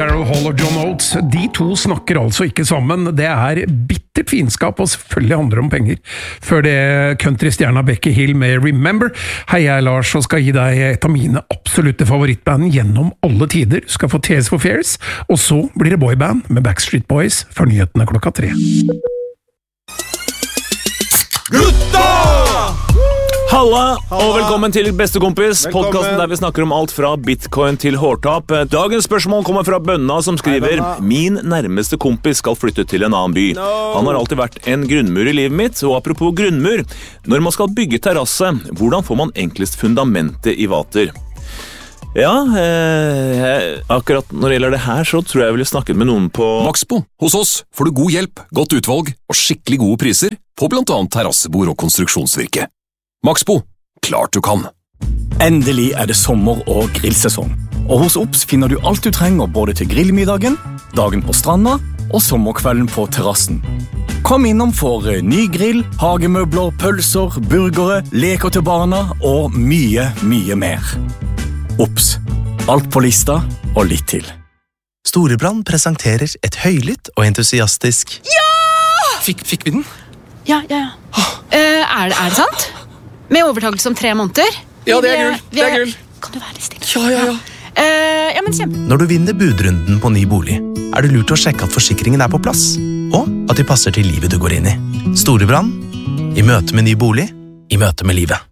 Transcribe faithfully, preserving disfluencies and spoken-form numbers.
Daryl Hall og John Oates, de to snakker altså ikke sammen. Det er bittert fiendskap, og selvfølgelig handler det om penger. Før det countrystjerna Becky Hill med Remember. Hei, jeg er Lars og skal gi deg et av mine absolutte favorittband gjennom alle tider. Du skal få Tears for Fears, og så blir det boyband med Backstreet Boys før nyhetene klokka tre. Gutta! Halla, og velkommen til Bestekompis, podcasten der vi snakker om alt fra bitcoin til hårtap. Dagens spørsmål kommer fra Bønna, som skriver: Min nærmeste kompis skal flytte til en annen by. Han har alltid vært en grunnmur i livet mitt, og apropos grunnmur, når man skal bygge terrasse, hvordan får man enklest fundamentet i vater? Ja, eh, akkurat når det gjelder det her, så tror jeg jeg ville snakket med noen på Maxbo. Hos oss får du god hjelp, godt utvalg og skikkelig gode priser på blant annet terrassebord og konstruksjonsvirke. Maxbo, klart du kan. Endelig er det sommer- og grillsesong. Og hos Ops finner du alt du trenger både til grillmiddagen, dagen på stranda og sommerkvelden på terrassen. Kom innom for ny grill, hagemøbler, pølser, burgere, leker til barna og mye, mye mer. Ops, alt på lista og litt til. Storebrand presenterer et høylytt og entusiastisk Ja! Fikk, fikk vi den? Ja, ja, ja. Uh, er, det, er det sant? Med overtakelse om tre måneder? Ja, det er gull. Det er gull. Kan du være litt stille? Ja, ja, ja. Uh, ja, men kjempe. Når du vinner budrunden på ny bolig, er det lurt å sjekke at forsikringen er på plass, og at de passer til livet du går inn i. Storebrand, i møte med ny bolig, i møte med livet.